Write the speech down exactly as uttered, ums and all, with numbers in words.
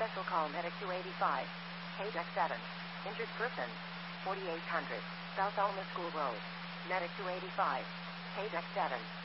Special call medic two eighty-five. K deck seven. Injured person. forty-eight hundred. South Alma School Road. Medic two eighty-five. K deck seven.